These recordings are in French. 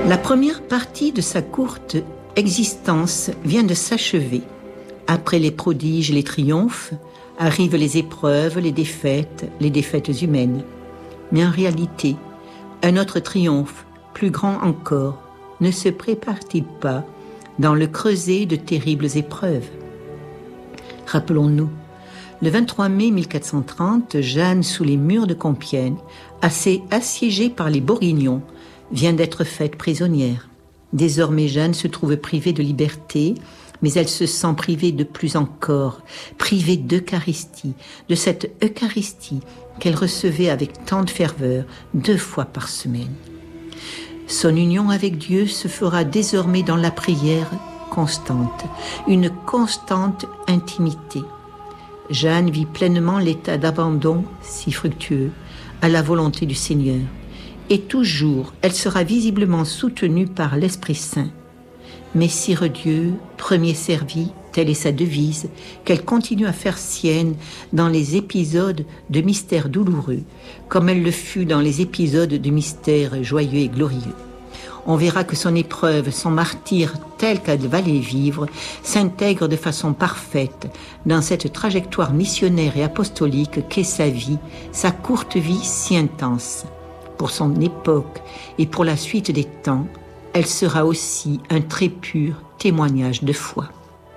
La première partie de sa courte existence vient de s'achever. Après les prodiges et les triomphes, arrivent les épreuves, les défaites humaines. Mais en réalité, un autre triomphe, plus grand encore, ne se prépare-t-il pas dans le creuset de terribles épreuves? Rappelons-nous, le 23 mai 1430, Jeanne, sous les murs de Compiègne, assiégée par les Bourguignons, vient d'être faite prisonnière. Désormais, Jeanne se trouve privée de liberté, mais elle se sent privée de plus encore, privée d'Eucharistie, de cette Eucharistie qu'elle recevait avec tant de ferveur 2 fois par semaine. Son union avec Dieu se fera désormais dans la prière constante, une constante intimité. Jeanne vit pleinement l'état d'abandon si fructueux à la volonté du Seigneur. Et toujours, elle sera visiblement soutenue par l'Esprit Saint. Messire Dieu, premier servi, telle est sa devise, qu'elle continue à faire sienne dans les épisodes de mystères douloureux, comme elle le fut dans les épisodes de mystères joyeux et glorieux. On verra que son épreuve, son martyre tel qu'elle va les vivre, s'intègre de façon parfaite dans cette trajectoire missionnaire et apostolique qu'est sa vie, sa courte vie si intense. Pour son époque et pour la suite des temps, elle sera aussi un très pur témoignage de foi.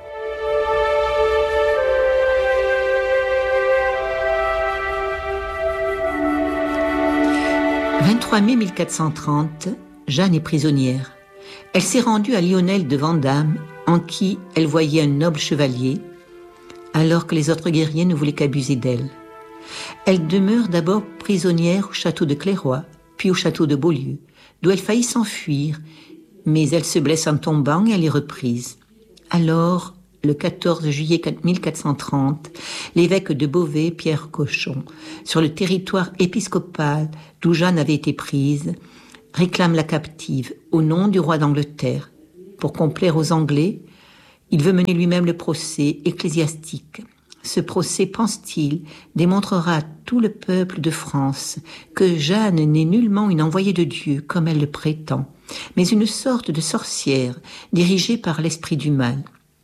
« 23 mai 1430, Jeanne est prisonnière. Elle s'est rendue à Lionel de Vandame, en qui elle voyait un noble chevalier, alors que les autres guerriers ne voulaient qu'abuser d'elle. Elle demeure d'abord prisonnière au château de Clairoy, puis au château de Beaulieu, d'où elle faillit s'enfuir, mais elle se blesse en tombant et elle est reprise. Alors, le 14 juillet 1430, l'évêque de Beauvais, Pierre Cochon, sur le territoire épiscopal d'où Jeanne avait été prise, réclame la captive au nom du roi d'Angleterre. Pour complaire aux Anglais, il veut mener lui-même le procès ecclésiastique. Ce procès, pense-t-il, démontrera à tout le peuple de France que Jeanne n'est nullement une envoyée de Dieu, comme elle le prétend, mais une sorte de sorcière dirigée par l'esprit du mal.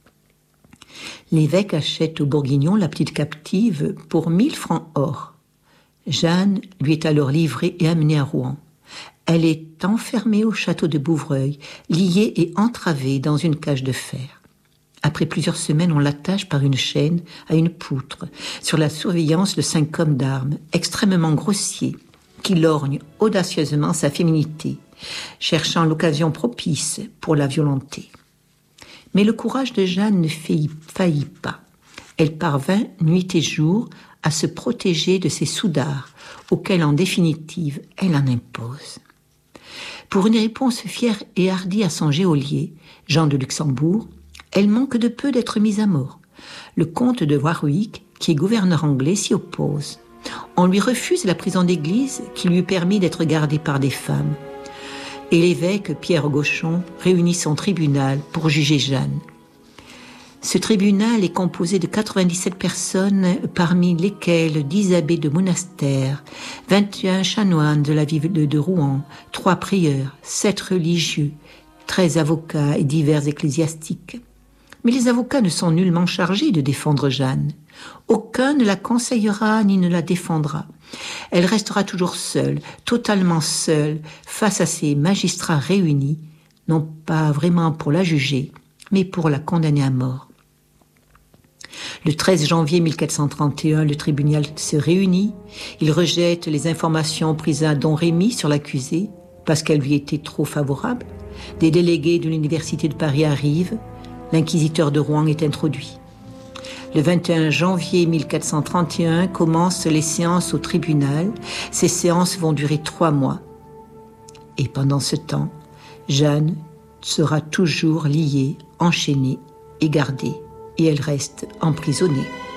L'évêque achète aux Bourguignons la petite captive pour 1000 francs or. Jeanne lui est alors livrée et amenée à Rouen. Elle est enfermée au château de Bouvreuil, liée et entravée dans une cage de fer. Après plusieurs semaines, on l'attache par une chaîne à une poutre, sur la surveillance de 5 hommes d'armes, extrêmement grossiers, qui lorgnent audacieusement sa féminité, cherchant l'occasion propice pour la violenter. Mais le courage de Jeanne ne faillit pas. Elle parvint, nuit et jour, à se protéger de ces soudards, auxquels, en définitive, elle en impose. Pour une réponse fière et hardie à son geôlier, Jean de Luxembourg, elle manque de peu d'être mise à mort. Le comte de Warwick, qui est gouverneur anglais, s'y oppose. On lui refuse la prison d'église qui lui permet d'être gardée par des femmes. Et l'évêque Pierre Cochon réunit son tribunal pour juger Jeanne. Ce tribunal est composé de 97 personnes, parmi lesquelles 10 abbés de monastères, 21 chanoines de la ville de Rouen, 3 prieurs, 7 religieux, 13 avocats et divers ecclésiastiques. Mais les avocats ne sont nullement chargés de défendre Jeanne. Aucun ne la conseillera ni ne la défendra. Elle restera toujours seule, totalement seule, face à ces magistrats réunis, non pas vraiment pour la juger, mais pour la condamner à mort. Le 13 janvier 1431, le tribunal se réunit. Il rejette les informations prises à Don Rémy sur l'accusé, parce qu'elles lui étaient trop favorables. Des délégués de l'université de Paris arrivent. L'inquisiteur de Rouen est introduit. Le 21 janvier 1431 commencent les séances au tribunal. Ces séances vont durer 3 mois. Et pendant ce temps, Jeanne sera toujours liée, enchaînée et gardée. Et elle reste emprisonnée.